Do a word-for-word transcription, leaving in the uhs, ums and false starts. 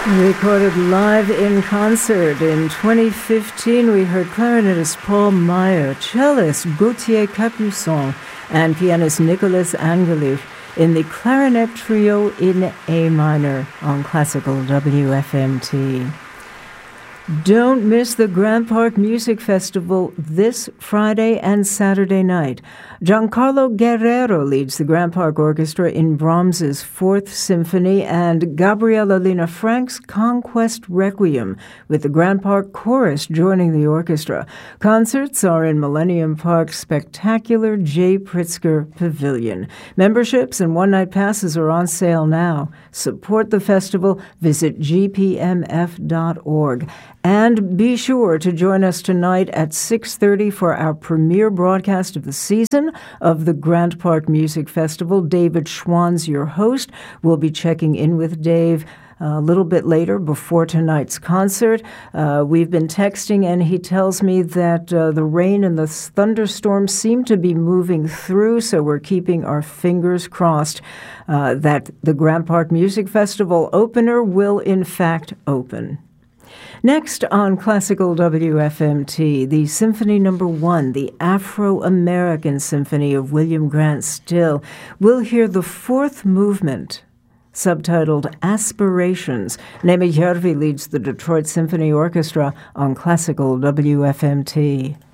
Recorded live in concert in twenty fifteen, we heard clarinetist Paul Meyer, cellist Gauthier Capuçon, and pianist Nicolas Angelou in the clarinet trio in A minor on Classical W F M T. Don't miss the Grant Park Music Festival this Friday and Saturday night. Giancarlo Guerrero leads the Grant Park Orchestra in Brahms's Fourth Symphony and Gabriela Lina Frank's Conquest Requiem, with the Grant Park Chorus joining the orchestra. Concerts are in Millennium Park's spectacular J. Pritzker Pavilion. Memberships and one-night passes are on sale now. Support the festival. Visit g p m f dot org. And be sure to join us tonight at six thirty for our premiere broadcast of the season of the Grant Park Music Festival. David Schwann's your host. We'll be checking in with Dave a little bit later before tonight's concert. Uh, we've been texting, and he tells me that uh, the rain and the thunderstorms seem to be moving through, so we're keeping our fingers crossed uh, that the Grant Park Music Festival opener will in fact open. Next on Classical W F M T, the Symphony Number One, the Afro-American Symphony of William Grant Still. We'll hear the fourth movement, subtitled Aspirations. Nemi Järvi leads the Detroit Symphony Orchestra on Classical W F M T.